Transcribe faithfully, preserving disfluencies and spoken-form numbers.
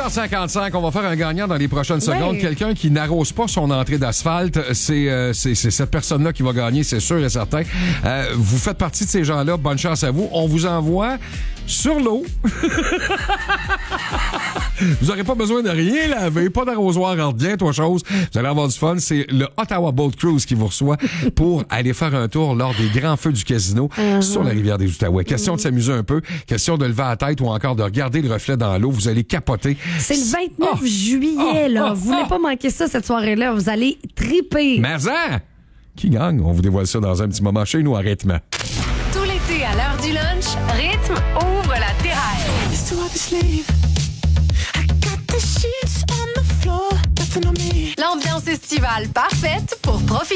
heures cinquante-cinq, on va faire un gagnant dans les prochaines secondes. Ouais. Quelqu'un qui n'arrose pas son entrée d'asphalte, c'est, euh, c'est, c'est cette personne-là qui va gagner, c'est sûr et certain. Euh, vous faites partie de ces gens-là. Bonne chance à vous. On vous envoie sur l'eau. Vous n'aurez pas besoin de rien laver, pas d'arrosoir entre bien, toi chose. Vous allez avoir du fun. C'est le Ottawa Boat Cruise qui vous reçoit pour aller faire un tour lors des grands feux du casino uh-huh. sur la rivière des Outaouais. Question uh-huh. de s'amuser un peu, question de lever la tête ou encore de regarder le reflet dans l'eau. Vous allez capoter. C'est le vingt-neuf oh. juillet, oh. là. Oh. Vous voulez oh. pas manquer ça cette soirée-là. Vous allez triper. Mais ça! Qui gagne? On vous dévoile ça dans un petit moment chez nous à Rythme. Tout l'été, à l'heure du lunch, Rythme ouvre la terrasse. L'ambiance estivale parfaite pour profiter.